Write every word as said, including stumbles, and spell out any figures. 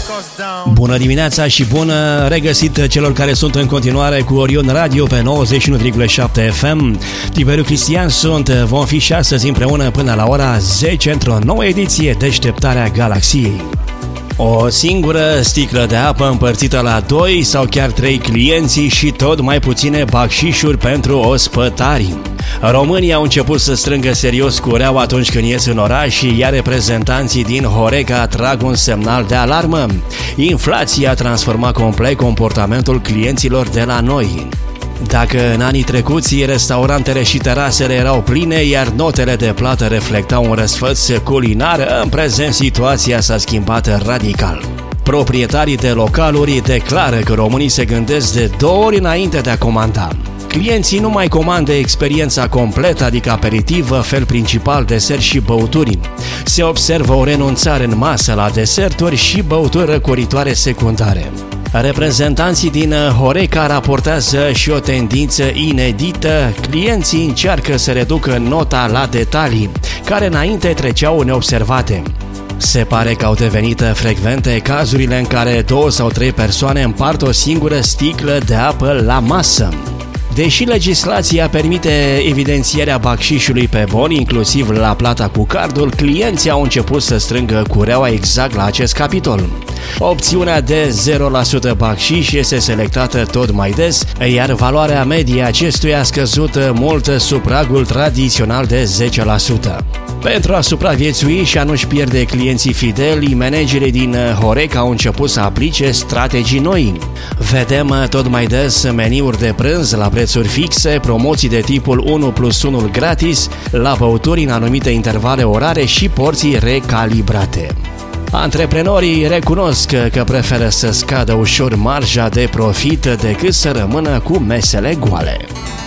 Bună dimineața și bună regăsit celor care sunt în continuare cu Orion Radio pe nouăzeci și unu virgulă șapte F M. Tiberiu Cristian sunt, vom fi și astăzi împreună până la ora zece într-o nouă ediție Deșteptarea Galaxiei. O singură sticlă de apă împărțită la doi sau chiar trei clienți și tot mai puține bacșișuri pentru ospătari. Românii au început să strângă serios cureaua atunci când ies în oraș, iar reprezentanții din Horeca trag un semnal de alarmă. Inflația a transformat complet comportamentul clienților de la noi. Dacă în anii trecuți restaurantele și terasele erau pline, iar notele de plată reflectau un răsfăț culinar, în prezent situația s-a schimbat radical. Proprietarii de localuri declară că românii se gândesc de două ori înainte de a comanda. Clienții nu mai comandă experiența completă, adică aperitiv, fel principal, desert și băuturi. Se observă o renunțare în masă la deserturi și băuturi răcoritoare secundare. Reprezentanții din Horeca raportează și o tendință inedită. Clienții încearcă să reducă nota la detalii, care înainte treceau neobservate. Se pare că au devenit frecvente cazurile în care două sau trei persoane împart o singură sticlă de apă la masă. Deși legislația permite evidențierea bacșișului pe bon, inclusiv la plata cu cardul, clienții au început să strângă cureaua exact la acest capitol. Opțiunea de zero la sută bacșiș este selectată tot mai des, iar valoarea medie acestuia a scăzut mult sub pragul tradițional de zece la sută. Pentru a supraviețui și a nu-și pierde clienții fideli, managerii din Horeca au început să aplice strategii noi. Vedem tot mai des meniuri de prânz la prețuri fixe, promoții de tipul unu plus unu gratis, la băuturi în anumite intervale orare și porții recalibrate. Antreprenorii recunosc că preferă să scadă ușor marja de profit decât să rămână cu mesele goale.